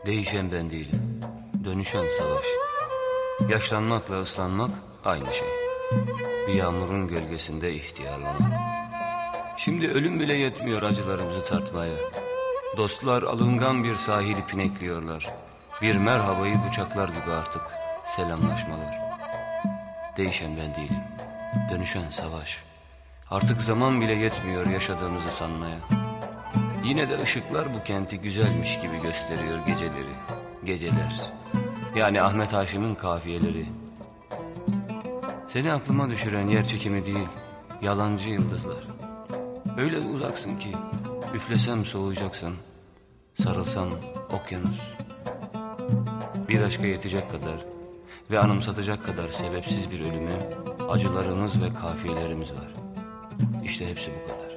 Değişen ben değilim, dönüşen savaş. Yaşlanmakla ıslanmak aynı şey. Bir yağmurun gölgesinde ihtiyarlamak. Şimdi ölüm bile yetmiyor acılarımızı tartmaya. Dostlar alıngan bir sahil pinekliyorlar. Bir merhabayı bıçaklar gibi artık selamlaşmalar. Değişen ben değilim, dönüşen savaş. Artık zaman bile yetmiyor yaşadığımızı sanmaya. Yine de ışıklar bu kenti güzelmiş gibi gösteriyor geceleri. Geceler, yani Ahmet Haşim'in kafiyeleri. Seni aklıma düşüren yer çekimi değil, yalancı yıldızlar. Öyle uzaksın ki üflesem soğuyacaksın, sarılsam okyanus. Bir aşka yetecek kadar ve anımsatacak kadar sebepsiz bir ölüme acılarımız ve kafiyelerimiz var. İşte hepsi bu kadar.